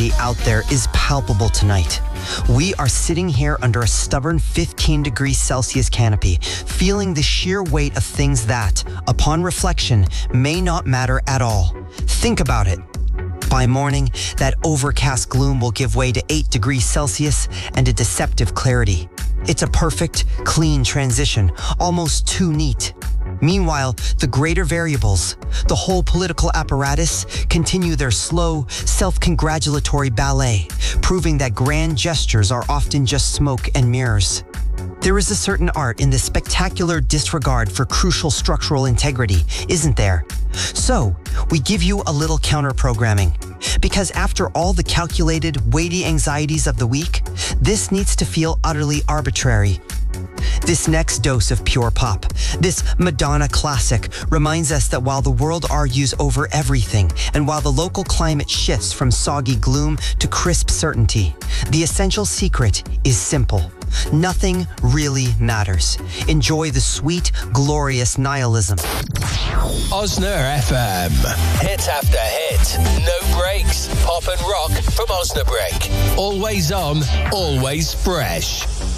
humidity out there is palpable tonight. We are sitting here under a stubborn 15 degrees Celsius canopy, feeling the sheer weight of things that, upon reflection, may not matter at all. Think about it. By morning, that overcast gloom will give way to 8 degrees Celsius and a deceptive clarity. It's a perfect, clean transition, almost too neat. Meanwhile, the greater variables, the whole political apparatus, continue their slow, self-congratulatory ballet, proving that grand gestures are often just smoke and mirrors. There is a certain art in the spectacular disregard for crucial structural integrity, isn't there? So, we give you a little counter-programming. Because after all the calculated, weighty anxieties of the week, this needs to feel utterly arbitrary. This next dose of pure pop, this Madonna classic, reminds us that while the world argues over everything, and while the local climate shifts from soggy gloom to crisp certainty, the essential secret is simple. Nothing really matters. Enjoy the sweet, glorious nihilism. Osna FM. Hit after hit. No breaks. Pop and rock from Osnabrück. Always on, always fresh.